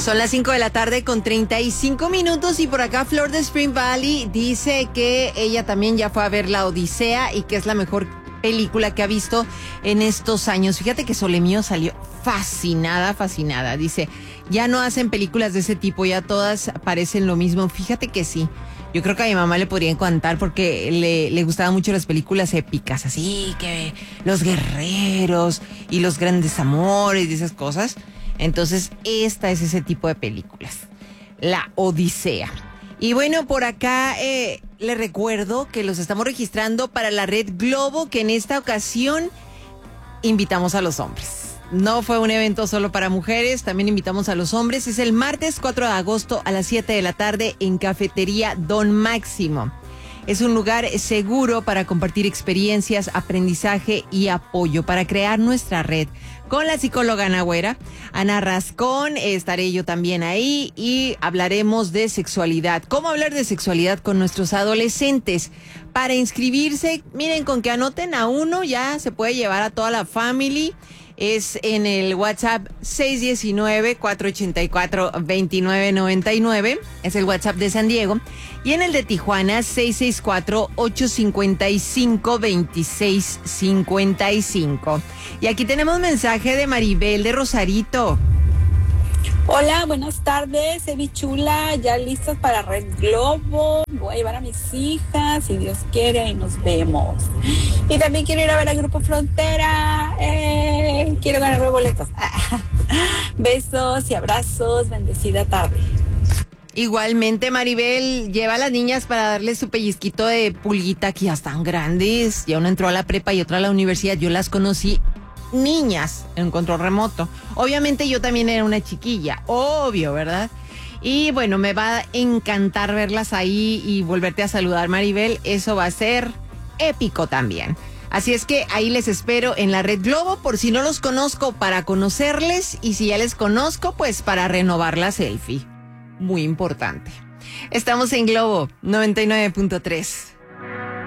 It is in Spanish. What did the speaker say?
Son las 5 de la tarde con 35 minutos y por acá Flor de Spring Valley dice que ella también ya fue a ver La Odisea y que es la mejor película que ha visto en estos años. Fíjate que Solemío salió fascinada. Dice, ya no hacen películas de ese tipo, ya todas parecen lo mismo. Fíjate que sí. Yo creo que a mi mamá le podría encantar porque le gustaban mucho las películas épicas, así que los guerreros y los grandes amores y esas cosas. Entonces, esta es ese tipo de películas, La Odisea. Y bueno, por acá le recuerdo que los estamos registrando para la Red Globo, que en esta ocasión invitamos a los hombres. No fue un evento solo para mujeres, también invitamos a los hombres. Es el martes 4 de agosto a las 7 de la tarde en Cafetería Don Máximo. Es un lugar seguro para compartir experiencias, aprendizaje y apoyo para crear nuestra red. Con la psicóloga Ana Güera, Ana Rascón, estaré yo también ahí y hablaremos de sexualidad. ¿Cómo hablar de sexualidad con nuestros adolescentes? Para inscribirse, miren, con que anoten a uno ya se puede llevar a toda la family. Es en el WhatsApp 619-484-2999. Es el WhatsApp de San Diego. Y en el de Tijuana, 664-855-2655. Y aquí tenemos mensaje de Maribel de Rosarito. Hola, buenas tardes, Evi Chula, ya listas para Red Globo. Voy a llevar a mis hijas, si Dios quiere, y nos vemos. Y también quiero ir a ver al Grupo Frontera. Quiero ganarme boletos. Besos y abrazos, bendecida tarde. Igualmente, Maribel, lleva a las niñas para darles su pellizquito de pulguita, que ya están grandes. Ya una entró a la prepa y otra a la universidad. Yo las conocí niñas en control remoto. Obviamente yo también era una chiquilla, obvio, ¿verdad? Y bueno, me va a encantar verlas ahí y volverte a saludar, Maribel. Eso va a ser épico también. Así es que ahí les espero en la Red Globo, por si no los conozco, para conocerles, y si ya les conozco, pues para renovar la selfie. Muy importante. Estamos en Globo 99.3.